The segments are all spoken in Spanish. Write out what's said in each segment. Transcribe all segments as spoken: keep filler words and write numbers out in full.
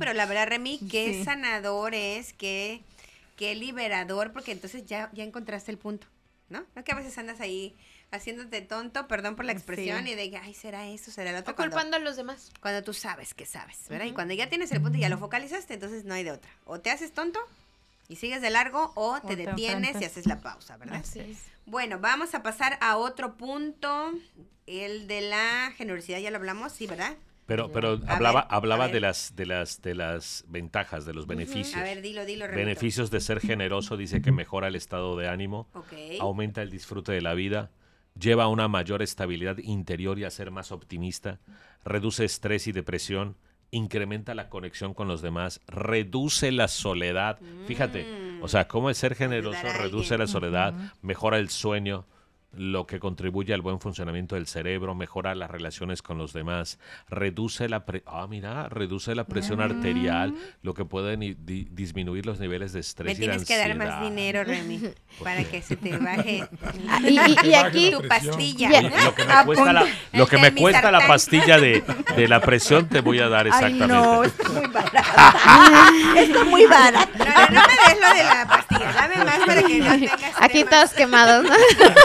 pero la verdad, Remy, qué Sí. sanador es, qué, qué liberador, porque entonces ya, ya encontraste el punto, ¿no? No que a veces andas ahí haciéndote tonto, perdón por la expresión, Sí. y de que, ay, será eso, será lo otro. O Cuando, culpando a los demás. cuando tú sabes que sabes, ¿verdad? Y Ujú. cuando ya tienes el punto y ya lo focalizaste, entonces no hay de otra. O te haces tonto y sigues de largo, o te O te detienes y enfrentas. haces la pausa, ¿verdad? Así es. Bueno, vamos a pasar a otro punto, el de la generosidad, ya lo hablamos, sí, ¿verdad? Pero, pero A hablaba, ver, a hablaba ver. de las, de las, de las ventajas, de los beneficios. A ver, dilo, dilo, Remito. Beneficios de ser generoso, dice que mejora el estado de ánimo, Ok. aumenta el disfrute de la vida, lleva a una mayor estabilidad interior y a ser más optimista, reduce estrés y depresión, incrementa la conexión con los demás, reduce la soledad. Fíjate, o sea, cómo el ser generoso Ayudar a reduce alguien. la soledad, mejora el sueño, lo que contribuye al buen funcionamiento del cerebro, mejora las relaciones con los demás, reduce la pre- ah, mira, reduce la presión arterial, lo que puede ni- di- disminuir los niveles de estrés Me y de tienes que dar ansiedad. más dinero, Remy, para que se te baje Ah, y, y- y aquí, tu presión. pastilla. Ya. Oye, lo que me cuesta la, lo que me El cuesta la Misartán. pastilla de, de la presión te voy a dar Ay, exactamente. no, está muy barata. Está muy barata. No, no, no me des lo de la pastilla, dame más para que no tengas aquí temas. todos quemados, ¿no?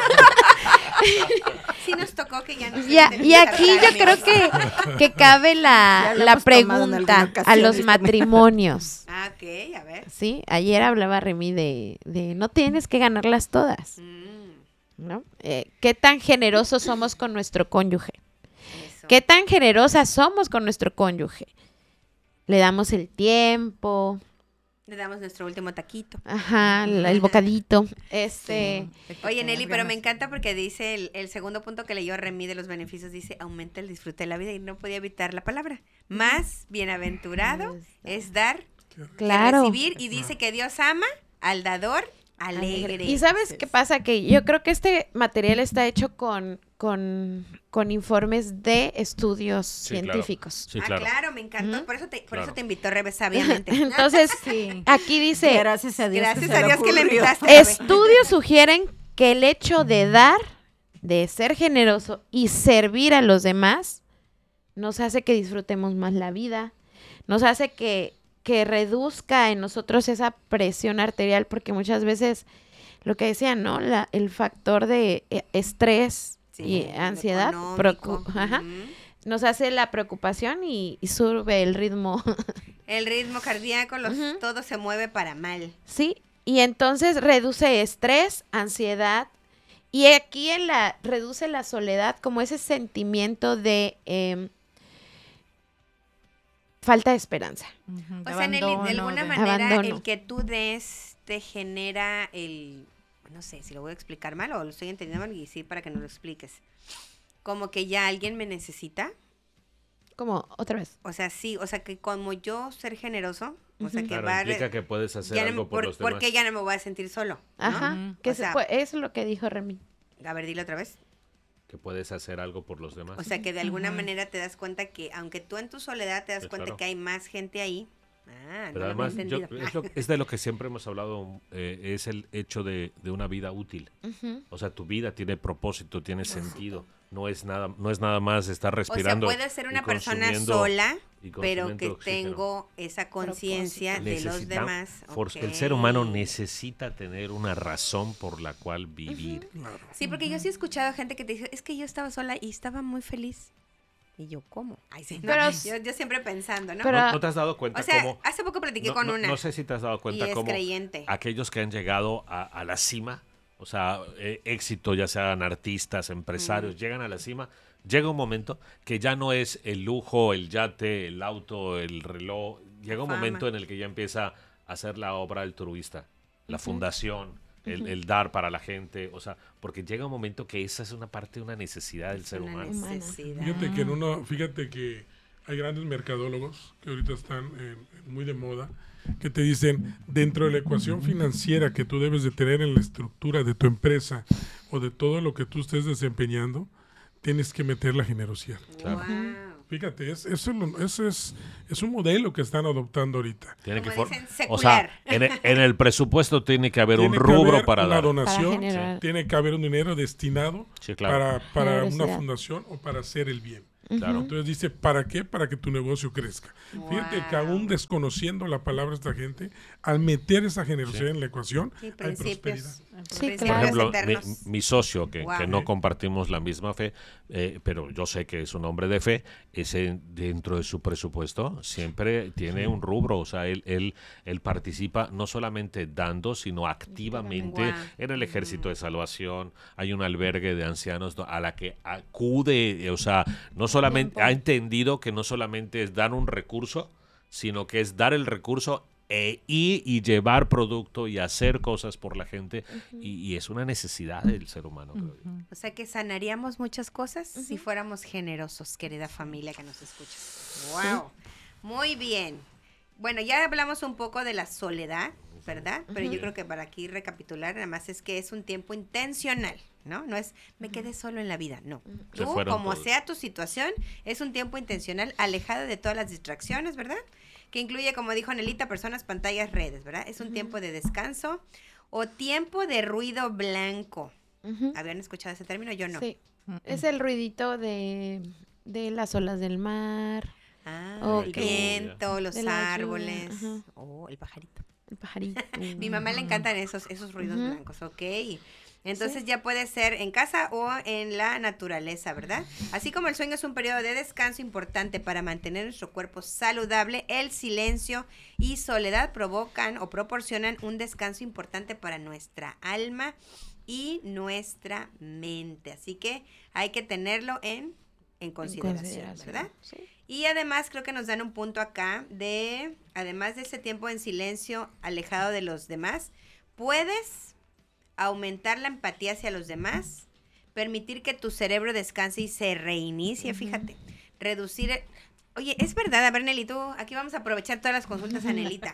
Sí nos tocó que ya nos Ya, den y aquí yo Misartán, creo amigos. que, que cabe la, Ya lo la hemos tomado en pregunta alguna a los ocasión. matrimonios. Ah, ok, a ver. Sí, ayer hablaba Remy de, de no tienes que ganarlas todas, Mm, ¿no? Eh, ¿Qué tan generosos somos con nuestro cónyuge? eso. ¿Qué tan generosas somos con nuestro cónyuge? Le damos el tiempo, Le damos nuestro último taquito. ajá, la- el bocadito, este, Oye, Nelly, pero me encanta porque dice el, el segundo punto que leyó Remy de los beneficios, dice, aumenta el disfrute de la vida, y no podía evitar la palabra. Más bienaventurado es dar que claro. recibir, y dice que Dios ama al dador alegre. ¿Y sabes qué pasa? Que yo creo que este material está hecho con, con, con informes de estudios Sí, claro. científicos. Sí, Ah, claro. claro, me encantó, Ujú. por eso te, por Claro. eso te invitó Rebe sabiamente. Entonces, Sí. aquí dice, Gracias a Dios. Gracias que se a le Dios que le ocurrió. invitaste. Rebe. estudios sugieren que el hecho de dar, de ser generoso y servir a los demás, nos hace que disfrutemos más la vida, nos hace que, que reduzca en nosotros esa presión arterial, porque muchas veces, lo que decían, ¿no? La, el factor de eh, estrés Sí, y lo ansiedad económico. preocu- ajá, Ujú. nos hace la preocupación y, y sube el ritmo. El ritmo cardíaco, los, Ujú. todo se mueve para mal. Sí, y entonces reduce estrés, ansiedad, y aquí en la reduce la soledad como ese sentimiento de em, falta de esperanza. Ujú, O de sea, Nelly, de abandono, alguna de- manera, Abandono. el que tú des te genera el, no sé si lo voy a explicar mal o lo estoy entendiendo mal, y sí, para que nos lo expliques. Como que ya alguien me necesita, Como otra vez. o sea, sí, o sea, que como yo ser generoso, o sea, Ujú. que Claro, va a... implica que puedes hacer ya no- algo por, por- los demás. porque ya no me voy a sentir solo, ¿no? Ajá, Ujú. que O se sea- puede- eso es lo que dijo Remy. A ver, dilo otra vez. Que puedes hacer algo por los demás. O sea, que de alguna Ujú. manera te das cuenta que, aunque tú en tu soledad te das Sí, cuenta claro. que hay más gente ahí. Ah, Pero no lo había además, yo- entendido. es, lo- es de lo que siempre hemos hablado, eh, es el hecho de, de una vida útil. Ujú. O sea, tu vida tiene propósito, tiene sentido. No es nada, no es nada más estar O sea, respirando. puede ser y una persona consumiendo- sola, y pero consumiendo que oxígeno. tengo esa conciencia de los Necesita- demás. for- Ok. El ser humano necesita tener una razón por la cual vivir. Sí, porque yo sí he escuchado gente que te dice, es que yo estaba sola y estaba muy feliz. Y yo, ¿cómo? Ay, sí, no, Pero- yo, yo siempre pensando, ¿no? Pero- ¿No, no te has dado cuenta o sea, cómo? hace poco platiqué No, con no- una no sé si te has dado y cuenta es cómo creyente. aquellos que han llegado a, a la cima, o sea, eh, éxito, ya sean artistas, empresarios, Mm. llegan a la cima, llega un momento que ya no es el lujo, el yate, el auto, el reloj, llega un Fama. momento en el que ya empieza a hacer la obra altruista, la fundación, el, el dar para la gente, o sea, porque llega un momento que esa es una parte de una necesidad del Es ser una humano. Humana. necesidad. Fíjate que en uno, fíjate que hay grandes mercadólogos que ahorita están eh, muy de moda, que te dicen, dentro de la ecuación financiera que tú debes de tener en la estructura de tu empresa o de todo lo que tú estés desempeñando, tienes que meter la generosidad. Claro. Wow. Fíjate, es, eso, es lo- eso es, es un modelo que están adoptando ahorita. Tiene que Como for- dicen, o sea, secular. en el, en el presupuesto tiene que haber Tiene un que rubro haber para una dar. donación, Para generar. tiene que haber un dinero destinado Sí, claro. para, para una Generosidad. fundación o para hacer el bien. Claro. Entonces dice, ¿para qué? Para que tu negocio crezca. Fíjate que aún desconociendo la palabra esta gente, al meter esa generosidad Sí. en la ecuación, Sí, hay principios. prosperidad. Sí, Principios Por claro. ejemplo, mi, eternos. mi socio, que, Wow. que no compartimos la misma fe, eh, pero yo sé que es un hombre de fe, ese dentro de su presupuesto siempre tiene un rubro, o sea, él, él, él participa no solamente dando, sino activamente Wow. en el Ejército de Salvación. Hay un albergue de ancianos do- a la que acude, eh, o sea, no solamente Tiempo. ha entendido que no solamente es dar un recurso, sino que es dar el recurso e ir y llevar producto y hacer cosas por la gente, y, y es una necesidad del ser humano, creo yo. O sea que sanaríamos muchas cosas si fuéramos generosos, querida familia que nos escucha. Wow. Muy bien. Bueno, ya hablamos un poco de la soledad, ¿verdad? Pero yo creo que para aquí recapitular, nada más es que es un tiempo intencional, ¿no? No es me quedé solo en la vida, no. Se Tú, fueron como todos. sea tu situación, es un tiempo intencional, alejado de todas las distracciones, ¿verdad? Que incluye, como dijo Nelita, personas, pantallas, redes, ¿verdad? Es un tiempo de descanso o tiempo de ruido blanco. Ujú. ¿Habían escuchado ese término? Yo no. Sí. Es el ruidito de, de las olas del mar, Ah, Ok. el viento, los De la lluvia, árboles. ajá. Oh, el pajarito. el pajarito. Mi mamá le encantan esos, esos ruidos Ujú. blancos, ok. Entonces Sí. ya puede ser en casa o en la naturaleza, ¿verdad? Así como el sueño es un periodo de descanso importante para mantener nuestro cuerpo saludable, el silencio y soledad provocan o proporcionan un descanso importante para nuestra alma y nuestra mente. Así que hay que tenerlo en, en consideración, ¿verdad? Sí. Y además creo que nos dan un punto acá de, además de ese tiempo en silencio, alejado de los demás, puedes aumentar la empatía hacia los demás, permitir que tu cerebro descanse y se reinicie, fíjate, reducir... el- Oye, es verdad, a ver, Nelly, tú, aquí vamos a aprovechar todas las consultas a Nelita.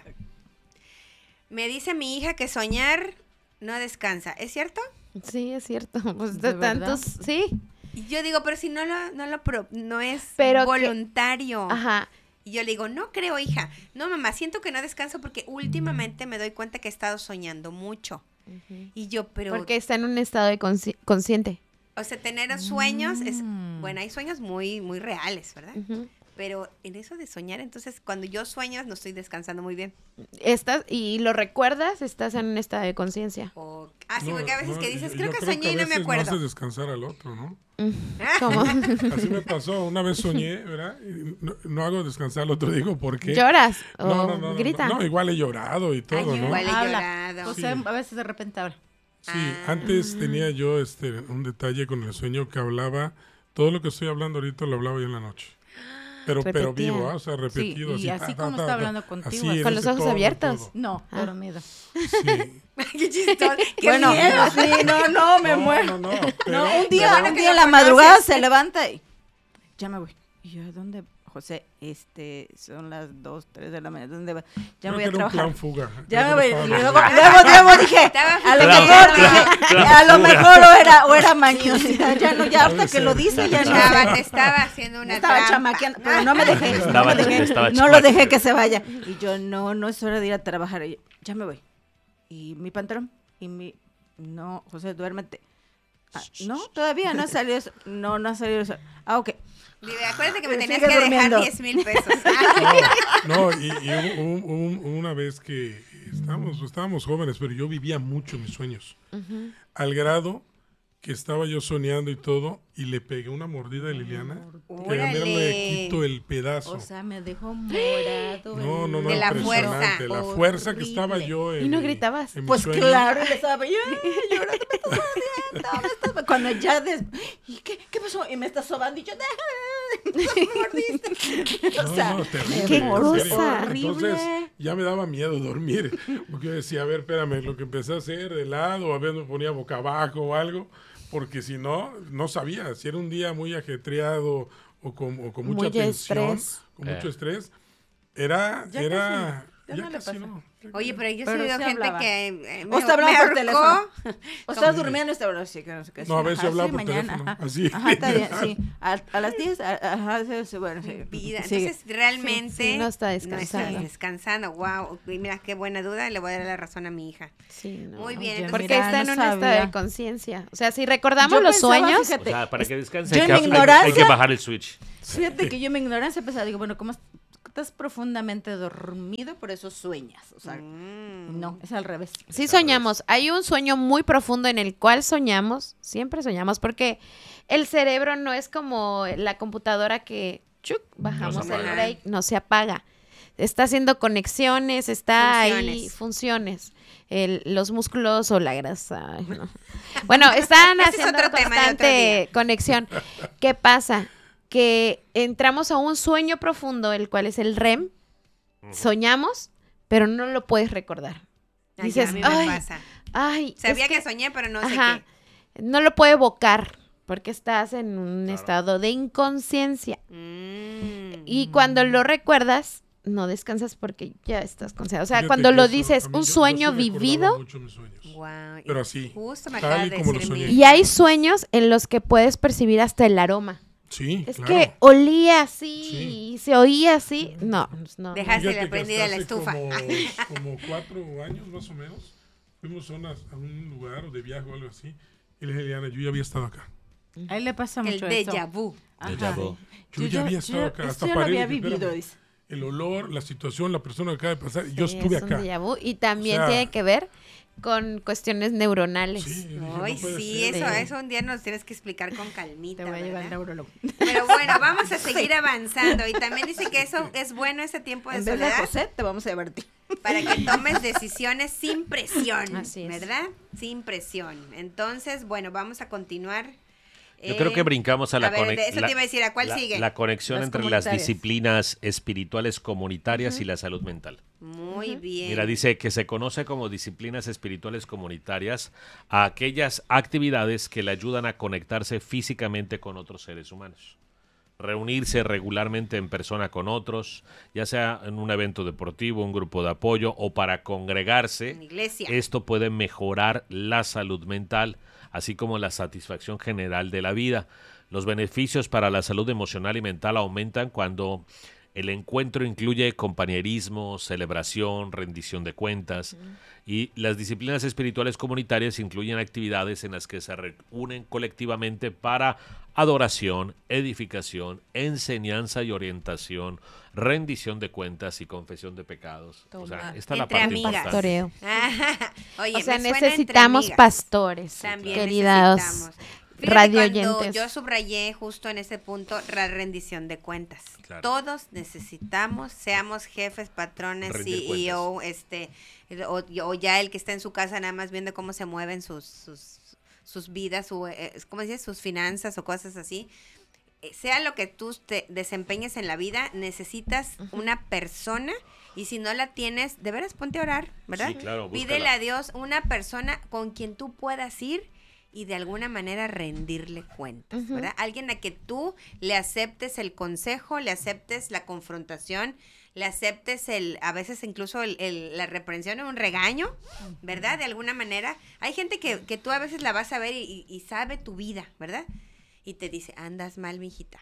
Me dice mi hija que soñar no descansa, ¿es cierto? Sí, es cierto. Pues ¿De de tantos, sí. Y yo digo, pero si no lo, no lo, pro- no es Pero que- voluntario. Ajá. Y yo le digo, no creo, hija. No, mamá, siento que no descanso porque últimamente me doy cuenta que he estado soñando mucho. Y yo, pero, Porque está en un estado de consci- consciente. o sea, tener sueños es, Mm. bueno, hay sueños muy, muy reales, ¿verdad? Ujú. Pero en eso de soñar, entonces, cuando yo sueño, no estoy descansando muy bien. Estás, y lo recuerdas, estás en un estado de conciencia. O, ah, sí, No, porque a veces no, que dices, yo- creo yo que soñé y no a me veces acuerdo. haces descansar al otro, ¿no? ¿Cómo? Así me pasó. Una vez soñé, ¿verdad? Y no, no hago descansar al otro, digo, ¿por qué? ¿Lloras? ¿O No, no, no, no, grita? no, igual he llorado y todo, Ay, ¿no? igual he Habla. llorado. O sea, a veces de repente habla. Sí, Ah. antes tenía yo este un detalle con el sueño que hablaba, todo lo que estoy hablando ahorita lo hablaba yo en la noche. Pero, pero Repetía. vivo, ¿ah? O sea, repetido. y así ta, ta, como ta, está ta, hablando contigo, así, así. en Con los ese ojos tono, abiertos. todo. No, Ah. dormido. Sí. Qué chistoso. Qué Bueno, miedo. sí, no, no, me No, muero. no, no, pero- No, un día, pero- un que día lo en la madrugada conoces. se levanta y ya me voy. Y yo, ¿dónde? José, este, son las dos, tres de la mañana, ¿dónde va? Ya Creo voy que a era un trabajar. plan fuga. Ya me Creo voy. que Y lo luego, estaba luego, luego dije, Estaba a lo Plan- mejor, Plan- dije, a lo mejor o era, o era mañosidad. Ya no, ya hasta Puede que lo ser. dice, ya no. Estaba, te estaba haciendo una Estaba trampa. chamaqueando, pero no me dejé, no, Estaba- me dejé, estaba no lo dejé chamaqueando. que se vaya. Y yo, no, no es hora de ir a trabajar. Y yo, ya me voy. Y mi pantalón, y mi, no, José, duérmete. Ah, no, todavía no ha salido eso. No, no ha salido eso. Ah, ok. Dile, acuérdate que me Sigue tenías que durmiendo. dejar diez mil pesos. No, no, y, y hubo, un- un- una vez que estábamos, estábamos jóvenes, pero yo vivía mucho mis sueños. Al grado que estaba yo soñando y todo, y le pegué una mordida a Liliana, que a mí no me Órale. quito el pedazo. O sea, me dejó morado. No, no, no, de la impresionante. fuerza. La fuerza que Horrible. estaba yo en ¿Y no mi- gritabas? en mi Pues sueño. claro, y le estaba yo, llorando, me estás mordiendo, me estás... Cuando ya des... ¿Y qué, qué pasó? Y me está sobando y yo, déjame, me mordiste. O sea, No, no, terrible, ¡Qué en serio. cosa! Horrible. Entonces ya me daba miedo dormir, porque yo decía, a ver, espérame, lo que empecé a hacer de lado, a ver, me ponía boca abajo o algo, porque si no, no sabía, si era un día muy ajetreado o con, o con mucha Mucho tensión, estrés. con Eh. mucho estrés, era, Ya era, Ya Ya no le casi pasa. no. Oye, pero yo he Pero oído sí gente hablaba. que eh, O está hablando me por ahorcó. teléfono. O estás Sí. durmiendo y está hablando así, que no sé qué. No, a sí, veces ajá, hablaba sí, por mañana, teléfono, ajá. así. Ajá, está bien, sí. A, a las diez, a- ajá, sí, sí, bueno, sí. Mi vida. Sigue. Entonces, realmente Sí, no está no estás descansando. descansando. Wow. Mira, qué buena duda. Le voy a dar la razón a mi hija. Sí, no. Muy bien, Oye, entonces- Porque mira, está en no un estado sabía. de conciencia. O sea, si recordamos Yo los pensaba, sueños, O fíjate, sea, para es- que descanse yo hay en que, mi hay que- hay que ignorancia- bajar el switch. Fíjate que yo en mi ignorancia pensaba, digo, bueno, como estás profundamente dormido, por eso sueñas. O sea, Mm. no, es al revés. sí Es al soñamos. Hay un sueño muy profundo en el cual soñamos, siempre soñamos, porque el cerebro no es como la computadora que chuc, bajamos se el apaga. break, no se apaga. Está haciendo conexiones, está ahí, Funciones. funciones. El- los músculos o la grasa. ay, no. Bueno, están Ese es haciendo otro tema de otro constante conexión. ¿Qué pasa? Que entramos a un sueño profundo, el cual es el R E M, soñamos, pero no lo puedes recordar. Ay, Dices, a mí me ay, pasa. ay, Sabía es que, soñé, pero no sé ajá, qué. no lo puede evocar porque estás en un Claro. estado de inconsciencia. Mm. Y cuando lo recuerdas, no descansas porque ya estás consciente. O sea, Fíjate cuando que lo eso, dices, a mí un yo- yo sueño sí recordaba vivido, mucho mis sueños. Guau, y Pero así, Justo me tal acabas y de como decir lo mi- soñé. y hay sueños en los que puedes percibir hasta el aroma. Sí, Es claro. que olía así Sí. y se oía así. No, pues no. Deja- Dejaste Fíjate la que prendida hasta la hace estufa. Como, como cuatro años más o menos, fuimos a, unas- a un lugar o de viaje o algo así. Y le dije, Eliana, yo ya había estado acá. A él le pasa El mucho eso. déjà vu. Déjà Ajá. vu. Yo ya había estado acá. Esto Hasta ya lo paré y había dije, vivido, espérame, dice. el olor, la situación, la persona que acaba de pasar, yo Sí, estuve es un acá. déjà vu. Y también O sea, tiene que ver con cuestiones neuronales. Sí, yo dije, Ay, no puede sí, ser. eso, Sí. eso un día nos tienes que explicar con calmita, Te voy a llevar al ¿verdad? neurólogo. Pero bueno, vamos a seguir avanzando. Y también dice que eso es bueno, ese tiempo de En vez de soledad, José, te vamos a llevar a ti. para que tomes decisiones sin presión, Así es. ¿verdad? Sin presión. Entonces, bueno, vamos a continuar. Yo Eh, creo que brincamos a la ver, conexión. de eso te iba a decir, ¿a cuál la, sigue? la conexión Las entre las comunitarias. disciplinas espirituales comunitarias y la salud mental. Muy bien. Mira, dice que se conoce como disciplinas espirituales comunitarias a aquellas actividades que le ayudan a conectarse físicamente con otros seres humanos. Reunirse regularmente en persona con otros, ya sea en un evento deportivo, un grupo de apoyo o para congregarse. En iglesia. Esto puede mejorar la salud mental, así como la satisfacción general de la vida. Los beneficios para la salud emocional y mental aumentan cuando el encuentro incluye compañerismo, celebración, rendición de cuentas. Y las disciplinas espirituales comunitarias incluyen actividades en las que se reúnen colectivamente para adoración, edificación, enseñanza y orientación, rendición de cuentas y confesión de pecados. O sea, esta es la Entre parte amigas. importante. Pastoreo. Oye, O sea, me suena entre necesitamos amigas. pastores, También queridos necesitamos. Fíjate, radio cuando oyentes. yo subrayé justo en ese punto la rendición de cuentas. Claro. Todos necesitamos, seamos jefes, patrones, Rendir C E O, este, o, o ya el que está en su casa nada más viendo cómo se mueven sus, sus, sus vidas, su, eh, ¿cómo se dice? Sus finanzas o cosas así. Eh, Sea lo que tú te desempeñes en la vida, necesitas una persona y si no la tienes, de veras ponte a orar, ¿verdad? Sí, claro, Pídele búscala. a Dios una persona con quien tú puedas ir y de alguna manera rendirle cuentas, Ujú. ¿verdad? Alguien a que tú le aceptes el consejo, le aceptes la confrontación, le aceptes el, a veces incluso el, el- la reprensión o un regaño, ¿verdad? De alguna manera. Hay gente que, que tú a veces la vas a ver y, y- y sabe tu vida, ¿verdad? Y te dice, andas mal, mijita.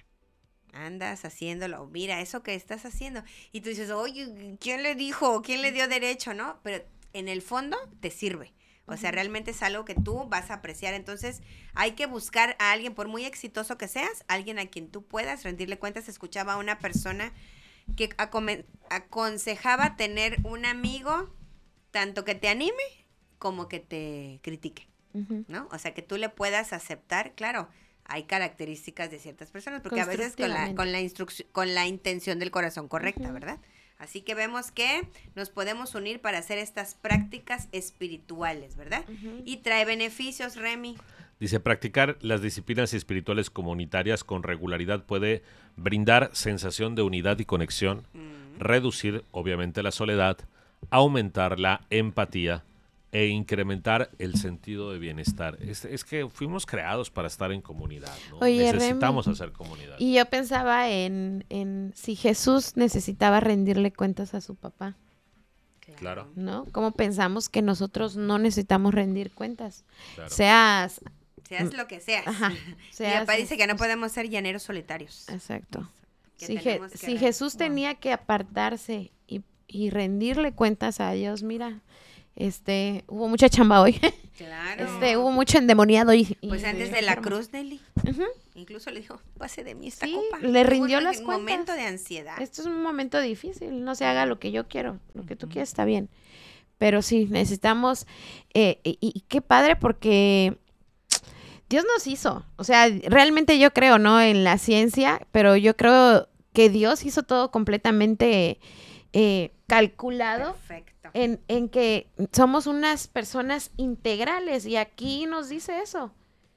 Andas haciéndolo, mira, eso que estás haciendo. Y tú dices, oye, ¿quién le dijo? ¿Quién le dio derecho? ¿No? Pero en el fondo te sirve. O sea, realmente es algo que tú vas a apreciar. Entonces, hay que buscar a alguien, por muy exitoso que seas, alguien a quien tú puedas rendirle cuentas. Escuchaba a una persona que acome- aconsejaba tener un amigo tanto que te anime como que te critique, Ujú. ¿no? O sea, que tú le puedas aceptar, claro, hay características de ciertas personas, porque a veces con la, Constructivamente. con la instrucción, con la intención del corazón correcta, Ujú. ¿verdad? Así que vemos que nos podemos unir para hacer estas prácticas espirituales, ¿verdad? Ujú. Y trae beneficios, Remy. Dice, practicar las disciplinas espirituales comunitarias con regularidad puede brindar sensación de unidad y conexión, Mm. reducir, obviamente, la soledad, aumentar la empatía e incrementar el sentido de bienestar. Es, es que fuimos creados para estar en comunidad, ¿no? Oye, Necesitamos Remy, hacer comunidad. Y yo pensaba en, en si Jesús necesitaba rendirle cuentas a su papá. Claro. ¿no? ¿Cómo pensamos que nosotros no necesitamos rendir cuentas? Claro. Seas... Seas lo que seas. Ajá, Mi seas- papá dice que no podemos ser llaneros solitarios. Exacto. Que Si, Je- tenemos que si re- Jesús tenía que apartarse y, y rendirle cuentas a Dios, mira, este, hubo mucha chamba hoy. Claro. Este, hubo mucho endemoniado y, y- Pues antes y de la enfermo. cruz, Nelly. Ujú. Incluso le dijo, pase de mí esta Sí, copa. le rindió Tuvo las un cuentas. momento de ansiedad. Esto es un momento difícil, no se haga lo que yo quiero, lo que tú quieres está bien. Pero sí, necesitamos, eh, y, y qué padre porque Dios nos hizo, o sea, realmente yo creo, ¿no? En la ciencia, pero yo creo que Dios hizo todo completamente eh, calculado. Perfecto. En, en que somos unas personas integrales y aquí nos dice eso.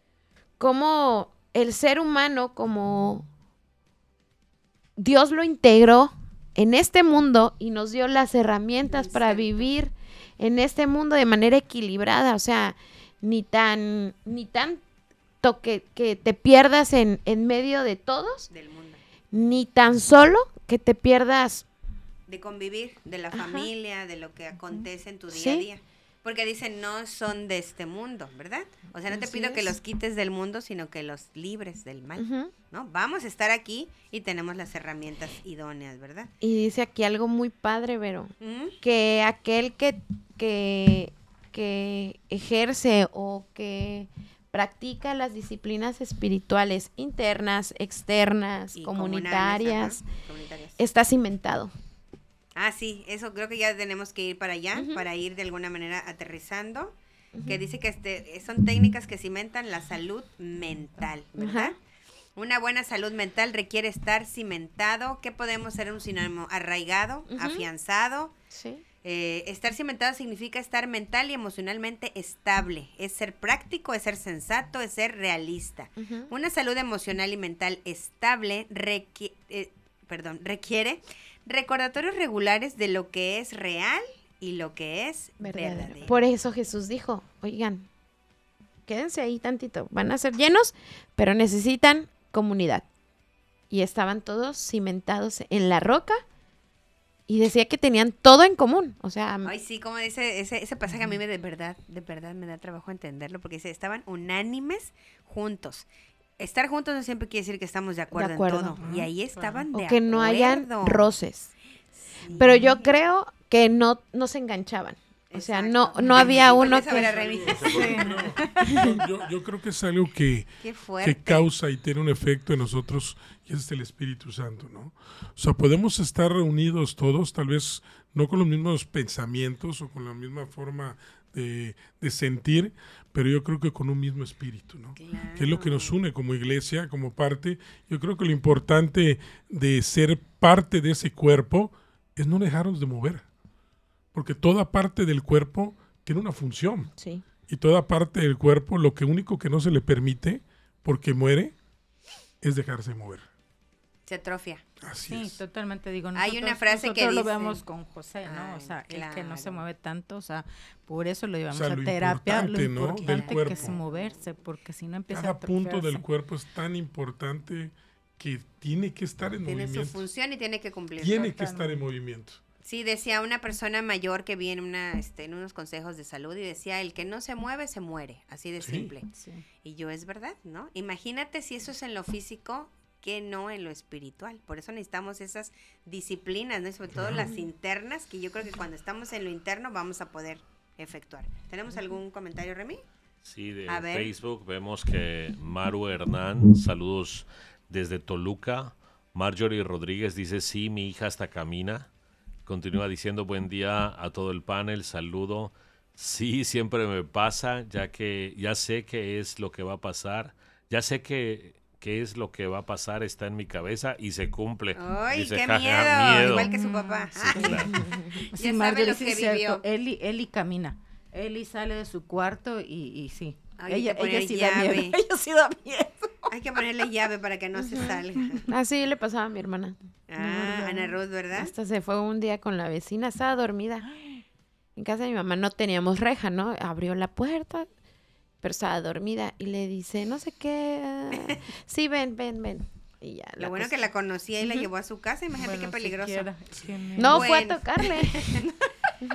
Como el ser humano, como Dios lo integró en este mundo y nos dio las herramientas para Exacto. vivir en este mundo de manera equilibrada. O sea, ni tan, ni tanto que, que te pierdas en, en medio de todos, Del mundo. ni tan solo que te pierdas. De convivir, de la Ajá. familia, de lo que acontece en tu día Sí. a día. Porque dicen, no son de este mundo, ¿verdad? O sea, no te Así pido que es. los quites del mundo, sino que los libres del mal, Ujú. ¿no? Vamos a estar aquí y tenemos las herramientas idóneas, ¿verdad? Y dice aquí algo muy padre, Vero. ¿Mm? Que aquel que, que, que ejerce o que practica las disciplinas espirituales internas, externas, Y comunitarias, comunales, ajá, comunitarias. está cimentado. Ah, sí, eso creo que ya tenemos que ir para allá, Ujú. para ir de alguna manera aterrizando. Que dice que este, son técnicas que cimentan la salud mental, ¿verdad? Ajá. Una buena salud mental requiere estar cimentado. ¿Qué podemos ser un sinónimo? Arraigado, Ujú. afianzado. Sí. Eh, estar cimentado significa estar mental y emocionalmente estable. Es ser práctico, es ser sensato, es ser realista. Ujú. Una salud emocional y mental estable requi- eh, perdón, requiere recordatorios regulares de lo que es real y lo que es Verdadero. verdadero. Por eso Jesús dijo, oigan, quédense ahí tantito, van a ser llenos, pero necesitan comunidad. Y estaban todos cimentados en la roca y decía que tenían todo en común. O sea, Ay, sí, como dice ese, ese pasaje a mí me de verdad, de verdad me da trabajo entenderlo porque dice, estaban unánimes juntos. Estar juntos no siempre quiere decir que estamos de acuerdo, acuerdo. en todo. Y ahí estaban de o que no hayan acuerdo. roces. Sí. Pero yo creo que no, no se enganchaban. O sea, no, Exacto. no había Sí, uno volteas a ver a que... Remy. Yo, yo- yo creo que es algo que, Qué que fuerte. causa y tiene un efecto en nosotros y es el Espíritu Santo, ¿no? O sea, podemos estar reunidos todos, tal vez no con los mismos pensamientos o con la misma forma de, de sentir, pero yo creo que con un mismo espíritu, ¿no? Claro. Que es lo que nos une como iglesia, como parte. Yo creo que lo importante de ser parte de ese cuerpo es no dejarnos de mover, porque toda parte del cuerpo tiene una función. Sí. Y toda parte del cuerpo, lo que único que no se le permite, porque muere, es dejarse mover. Se atrofia. Así Sí, es. totalmente digo. Hay una nosotros- frase que nosotros lo dice- vemos con José, ¿no? O Ay, sea, el que no se claro. mueve tanto, o sea, por eso lo llevamos sea, a lo terapia. Lo importante, ¿no? Del importante que es cuerpo. moverse, porque si no empieza Cada a punto del atrofiarse. cuerpo es tan importante que tiene que estar en Tiene su movimiento. función y tiene que cumplir. Tiene que estar en movimiento. Sí, decía una persona mayor que vi en, una, este, en unos consejos de salud y decía, el que no se mueve, se muere. Así de Sí. simple. Sí. Y yo, es verdad, ¿no? Imagínate si eso es en lo físico, que no en lo espiritual. Por eso necesitamos esas disciplinas, ¿no? Y sobre todo las internas, que yo creo que cuando estamos en lo interno vamos a poder efectuar. ¿Tenemos algún comentario, Remy? Sí, de A ver. Facebook vemos que Maru Hernán, saludos desde Toluca. Marjorie Rodríguez dice, sí, mi hija hasta camina. Continúa diciendo, buen día a todo el panel, saludo. Sí, siempre me pasa, ya que ya sé qué es lo que va a pasar. Ya sé que qué es lo que va a pasar, está en mi cabeza y se cumple. ¡Ay, Dice, qué "Ja, miedo! ja, miedo". Igual que su papá. Sí, claro. Ya Sí, sabe Marjorie, lo sí que es cierto. vivió. Eli, Eli camina. Eli sale de su cuarto y, y sí. Ay, ella, hay que poner ella sí da llave. miedo. Ella sí da miedo. Hay que ponerle llave para que no se salga. Así le pasaba a mi hermana. Ah, Ana Ruth, ¿verdad? Hasta se fue un día con la vecina, estaba dormida. En casa de mi mamá no teníamos reja, ¿no? Abrió la puerta, pero estaba dormida y le dice, no sé qué. ah, Sí, ven, ven, ven. Y ya. Lo bueno que la conocía y la llevó a su casa. Imagínate Bueno, qué peligroso. siquiera. Qué miedo. No fue a Bueno. tocarle.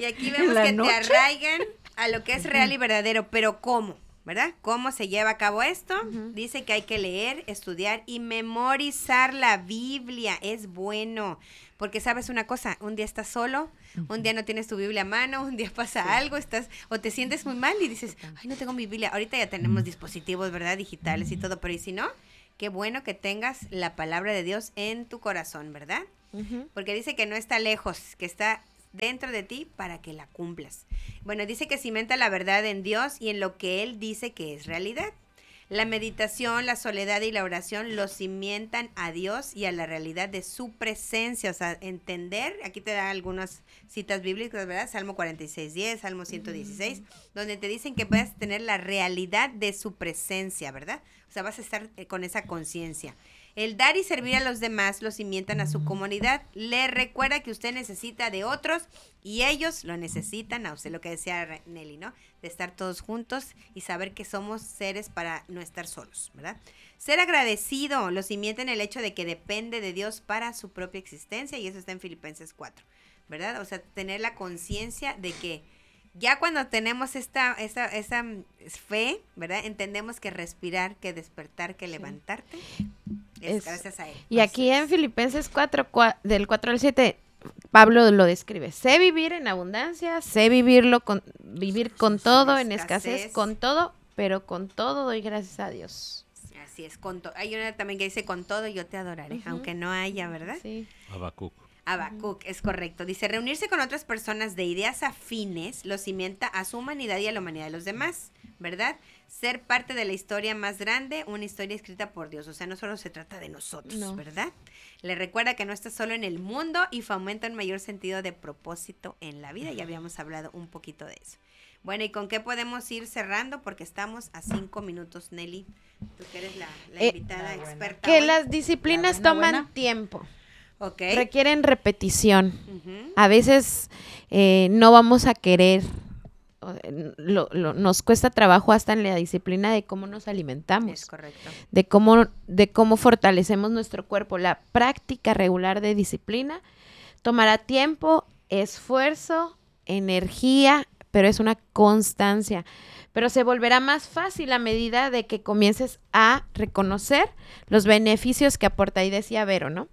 Y aquí vemos la que noche. te arraigan a lo que es real y verdadero, pero ¿cómo? ¿Verdad? ¿Cómo se lleva a cabo esto? Ujú. Dice que hay que leer, estudiar y memorizar la Biblia. Es bueno, porque sabes una cosa, un día estás solo, un día no tienes tu Biblia a mano, un día pasa algo, estás o te sientes muy mal y dices, ay, no tengo mi Biblia. Ahorita ya tenemos dispositivos, ¿verdad? Digitales y todo, pero ¿y si no? Qué bueno que tengas la palabra de Dios en tu corazón, ¿verdad? Ujú. Porque dice que no está lejos, que está dentro de ti para que la cumplas. Bueno, dice que cimenta la verdad en Dios y en lo que Él dice que es realidad. La meditación, la soledad y la oración lo cimientan a Dios y a la realidad de su presencia. O sea, entender, aquí te da algunas citas bíblicas, ¿verdad? Salmo cuarenta y seis, diez, Salmo ciento dieciséis, donde te dicen que puedes tener la realidad de su presencia, ¿verdad? O sea, vas a estar eh, con esa conciencia. El dar y servir a los demás lo cimientan a su comunidad. Le recuerda que usted necesita de otros y ellos lo necesitan a usted, lo que decía Re- Nelly, ¿no? De estar todos juntos y saber que somos seres para no estar solos, ¿verdad? Ser agradecido lo cimienta en el hecho de que depende de Dios para su propia existencia y eso está en Filipenses cuatro, ¿verdad? O sea, tener la conciencia de que ya cuando tenemos esta, esa, esa mm, fe, ¿verdad? Entendemos que respirar, que despertar, que levantarte es, Es- gracias a Él. Y aquí en Filipenses cuatro, cua- del cuatro al siete, Pablo lo describe. Sé vivir en abundancia, sé vivirlo con, vivir con todo, en escasez, escasez. con todo, pero con todo doy gracias a Dios. Así es, con to- hay una también que dice, con todo yo te adoraré, Ujú. aunque no haya, ¿verdad? Sí. Habacuc. Habacuc, es correcto. Dice, reunirse con otras personas de ideas afines lo cimienta a su humanidad y a la humanidad de los demás, ¿verdad? Ser parte de la historia más grande, una historia escrita por Dios. O sea, no solo se trata de nosotros, No. ¿verdad? Le recuerda que no está solo en el mundo y fomenta un mayor sentido de propósito en la vida. Ya habíamos hablado un poquito de eso. Bueno, ¿y con qué podemos ir cerrando? Porque estamos a cinco minutos, Nelly. Tú que eres la, la Eh, invitada la buena. experta. Que hoy. las disciplinas buena, toman buena. tiempo, Ok. requieren repetición. Ujú. A veces eh, no vamos a querer, o, eh, lo- lo- nos cuesta trabajo hasta en la disciplina de cómo nos alimentamos. Es correcto. de cómo, de cómo fortalecemos nuestro cuerpo. La práctica regular de disciplina tomará tiempo, esfuerzo, energía, pero es una constancia. Pero se volverá más fácil a medida de que comiences a reconocer los beneficios que aporta. Y decía Vero, ¿no?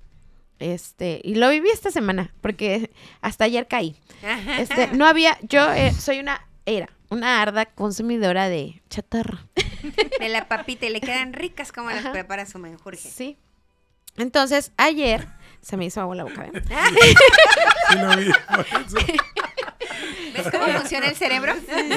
Este, y lo viví esta semana, porque hasta ayer caí. Este, no había, yo eh, soy una, era una arda consumidora de chatarra. De la papita y le quedan ricas como las Ajá. prepara su menjurje. Sí. Entonces, ayer se me hizo agua la boca, ¿ven? Sí lo vi, por eso. ¿Ves cómo funciona el cerebro?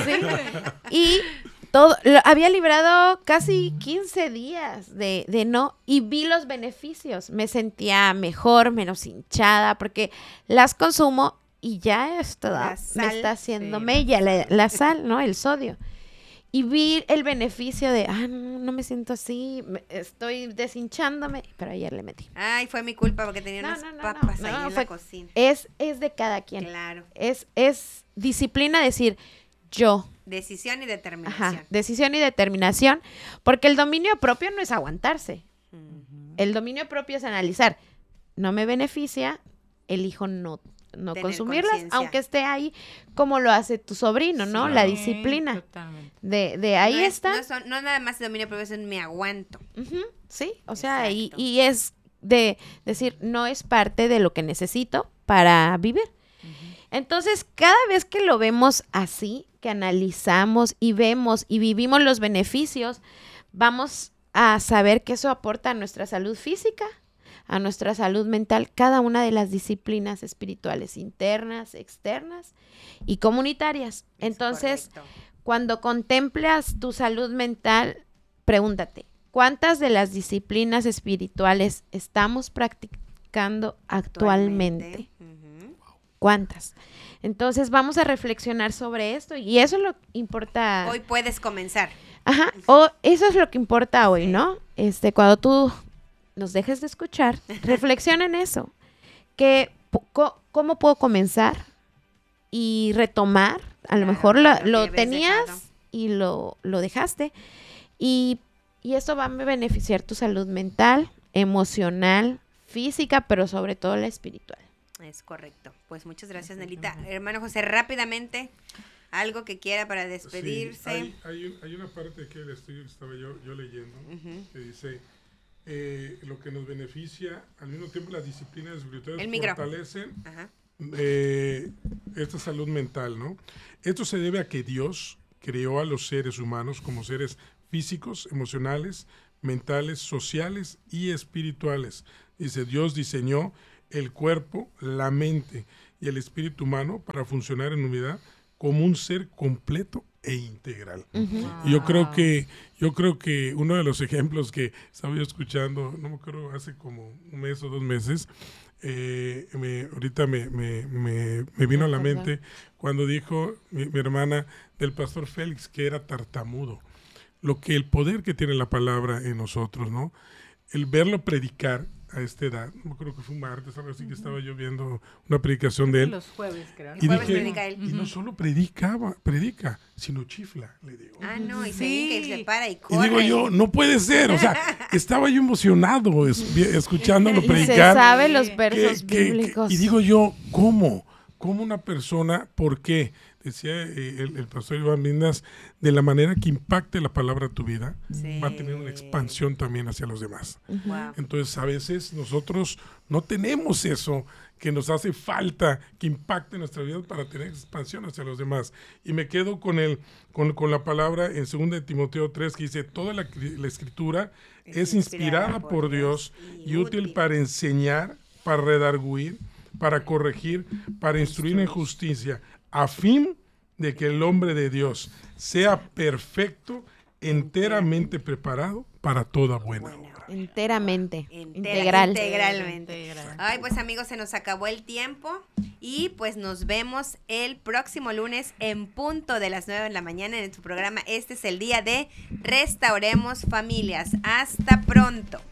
Y todo, lo- había librado casi quince días de, de no, y vi los beneficios. Me sentía mejor, menos hinchada, porque las consumo y ya esto La me sal, está haciendo sí, mella, la, la sal, ¿no? El sodio. Y vi el beneficio de, ah, no, no me siento así, me- estoy deshinchándome, pero ayer le metí. Ay, fue mi culpa porque tenía No, unas no, no, papas no, ahí no, en fue- la cocina. Es, es de cada quien. Claro. Es, es disciplina decir, yo, Decisión y determinación. ajá, decisión y determinación, porque el dominio propio no es aguantarse. Mm. El dominio propio es analizar, no me beneficia, elijo no, no Tener consumirlas, conciencia. aunque esté ahí como lo hace tu sobrino, ¿no? Sí, La claro. disciplina. Totalmente. De, de ahí no es- está. No, son- no nada más dominio propio, es un me aguanto. Ujú, sí, o sea, y, Exacto. y es de decir, no es parte de lo que necesito para vivir. Entonces, cada vez que lo vemos así, que analizamos y vemos y vivimos los beneficios, vamos a saber que eso aporta a nuestra salud física, a nuestra salud mental, cada una de las disciplinas espirituales internas, externas y comunitarias. Es Entonces, correcto. cuando contemplas tu salud mental, pregúntate, ¿cuántas de las disciplinas espirituales estamos practicando actualmente? Ujú. ¿Cuántas? Entonces vamos a reflexionar sobre esto y eso es lo que importa. Hoy puedes comenzar. Ajá, o eso es lo que importa hoy, ¿no? Este, cuando tú nos dejes de escuchar, reflexiona en eso. Que, po- co- ¿Cómo puedo comenzar y retomar? A lo Claro, mejor lo lo, que lo habías tenías dejado. y lo, lo dejaste. Y, y eso va a beneficiar tu salud mental, emocional, física, pero sobre todo la espiritual. Es correcto. Pues muchas gracias, Nelita. Hermano José, rápidamente, algo que quiera para despedirse. Sí, hay, hay, un- hay una parte que le estoy, estaba yo, yo leyendo, Ujú. que dice, eh, lo que nos beneficia, al mismo tiempo las disciplinas espirituales El micro. fortalecen Ajá. eh, esta salud mental, ¿no? Esto se debe a que Dios creó a los seres humanos como seres físicos, emocionales, mentales, sociales y espirituales. Dice, Dios diseñó el cuerpo, la mente y el espíritu humano para funcionar en unidad como un ser completo e integral. Y yo creo que yo creo que uno de los ejemplos que estaba yo escuchando, no me acuerdo, hace como un mes o dos meses, eh, me, ahorita me, me, me, me vino a la mente cuando dijo mi, mi hermana del pastor Félix que era tartamudo. Lo que el poder que tiene la palabra en nosotros, ¿no? El verlo predicar a esta edad, no me acuerdo que fue un martes, algo así, que estaba yo viendo una predicación de él. Los jueves, creo. Y Jueves dije, predica él. y no solo predicaba, predica, sino chifla, le digo. Ah, no, y se Sí. hinca y se para y Y corre. digo yo, no puede ser, o sea, estaba yo emocionado es- vi- escuchándolo Y se predicar. sabe los que- versos que- que- bíblicos. y digo yo, ¿cómo? ¿Cómo una persona, por qué? Decía eh, el, el pastor Iván Lindas, de la manera que impacte la palabra a tu vida, Sí. va a tener una expansión también hacia los demás. Wow. Entonces, a veces nosotros no tenemos eso que nos hace falta, que impacte nuestra vida para tener expansión hacia los demás. Y me quedo con el, con, con la palabra en segunda de Timoteo tres que dice, toda la, la escritura es, Es inspirada, inspirada por por Dios Dios y y útil útil. para enseñar, para redarguir, para corregir, para instruir en justicia, a fin de que el hombre de Dios sea perfecto, enteramente preparado para toda buena obra. Enteramente. Entera- Integral. Integralmente. Integral. Ay, pues amigos, se nos acabó el tiempo y pues nos vemos el próximo lunes en punto de las nueve de la mañana en tu programa. Este es el día de Restauremos Familias. Hasta pronto.